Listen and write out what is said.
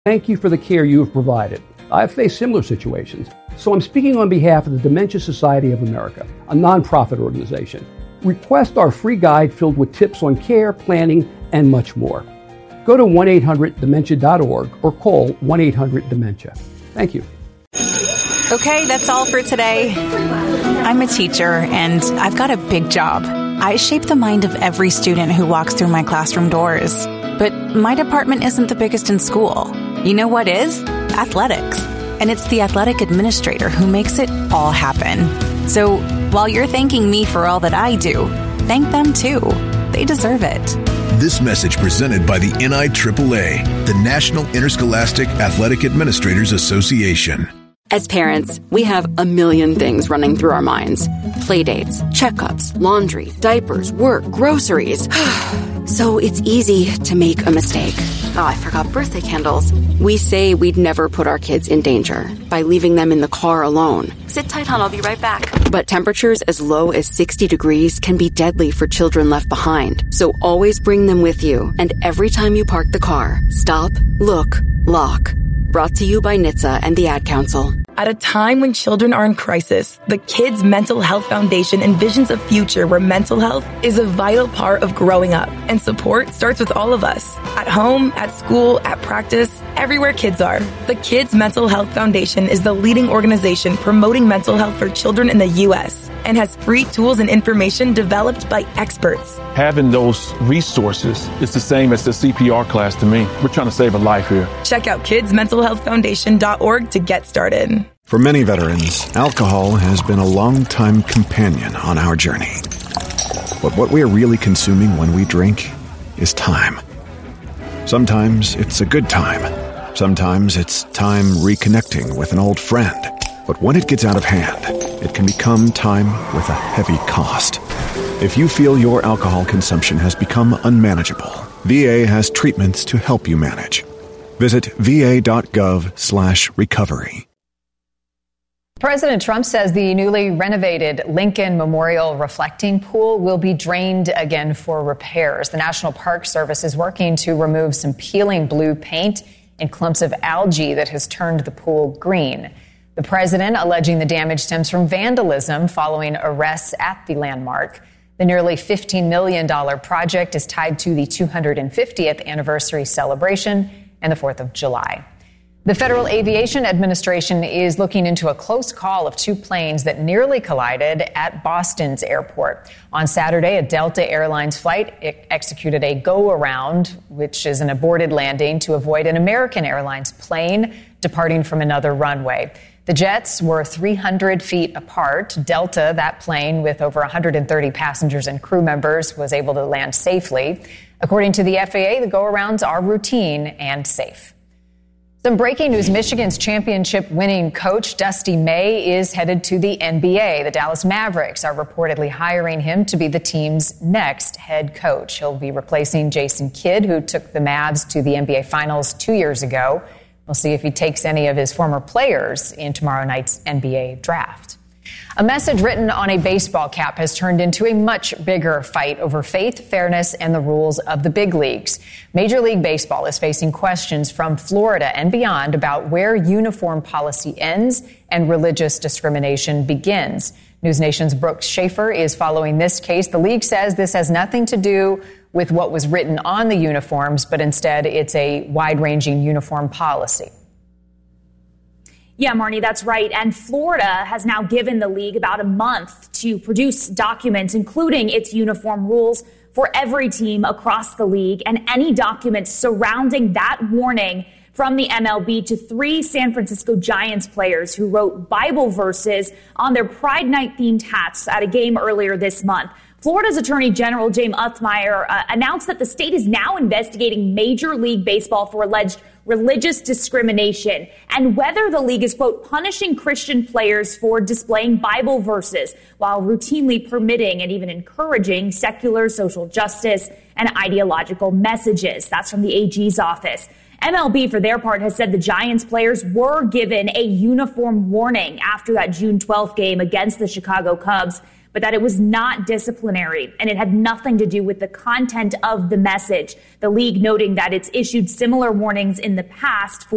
Thank you for the care you have provided. I've faced similar situations, so I'm speaking on behalf of the Dementia Society of America, a nonprofit organization. Request our free guide filled with tips on care, planning, and much more. Go to 1-800-DEMENTIA.org or call 1-800-DEMENTIA. Thank you. Okay, that's all for today. I'm a teacher, and I've got a big job. I shape the mind of every student who walks through my classroom doors. But my department isn't the biggest in school. You know what is? Athletics. And it's the athletic administrator who makes it all happen. So while you're thanking me for all that I do, thank them too. They deserve it. This message presented by the NIAAA, the National Interscholastic Athletic Administrators Association. As parents, we have a million things running through our minds. Playdates, checkups, laundry, diapers, work, groceries. So it's easy to make a mistake. Oh, I forgot birthday candles. We say we'd never put our kids in danger by leaving them in the car alone. Sit tight, hon, I'll be right back. But temperatures as low as 60 degrees can be deadly for children left behind. So always bring them with you. And every time you park the car, stop, look, lock. Brought to you by NHTSA and the Ad Council. At a time when children are in crisis, the Kids Mental Health Foundation envisions a future where mental health is a vital part of growing up. And support starts with all of us. At home, at school, at practice, everywhere kids are. The Kids Mental Health Foundation is the leading organization promoting mental health for children in the U.S. and has free tools and information developed by experts. Having those resources is the same as the CPR class to me. We're trying to save a life here. Check out kidsmentalhealthfoundation.org to get started. For many veterans, alcohol has been a long-time companion on our journey. But what we are really consuming when we drink is time. Sometimes it's a good time. Sometimes it's time reconnecting with an old friend. But when it gets out of hand, it can become time with a heavy cost. If you feel your alcohol consumption has become unmanageable, VA has treatments to help you manage. Visit va.gov/recovery. President Trump says the newly renovated Lincoln Memorial Reflecting Pool will be drained again for repairs. The National Park Service is working to remove some peeling blue paint and clumps of algae that has turned the pool green. The president alleging the damage stems from vandalism following arrests at the landmark. The nearly $15 million project is tied to the 250th anniversary celebration and the 4th of July. The Federal Aviation Administration is looking into a close call of two planes that nearly collided at Boston's airport. On Saturday, a Delta Airlines flight executed a go-around, which is an aborted landing, to avoid an American Airlines plane departing from another runway. The jets were 300 feet apart. Delta, that plane with over 130 passengers and crew members, was able to land safely. According to the FAA, the go-arounds are routine and safe. Some breaking news. Michigan's championship-winning coach, Dusty May, is headed to the NBA. The Dallas Mavericks are reportedly hiring him to be the team's next head coach. He'll be replacing Jason Kidd, who took the Mavs to the NBA Finals 2 years ago. We'll see if he takes any of his former players in tomorrow night's NBA draft. A message written on a baseball cap has turned into a much bigger fight over faith, fairness, and the rules of the big leagues. Major League Baseball is facing questions from Florida and beyond about where uniform policy ends and religious discrimination begins. News Nation's Brooke Schaefer is following this case. The league says this has nothing to do with what was written on the uniforms, but instead it's a wide-ranging uniform policy. Yeah, Marnie, that's right. And Florida has now given the league about a month to produce documents, including its uniform rules for every team across the league, and any documents surrounding that warning from the MLB to 3 San Francisco Giants players who wrote Bible verses on their Pride Night themed hats at a game earlier this month. Florida's Attorney General James Othmeyer announced that the state is now investigating Major League Baseball for alleged religious discrimination and whether the league is, quote, punishing Christian players for displaying Bible verses while routinely permitting and even encouraging secular social justice and ideological messages. That's from the AG's office. MLB, for their part, has said the Giants players were given a uniform warning after that June 12th game against the Chicago Cubs, but that it was not disciplinary and it had nothing to do with the content of the message. The league noting that it's issued similar warnings in the past for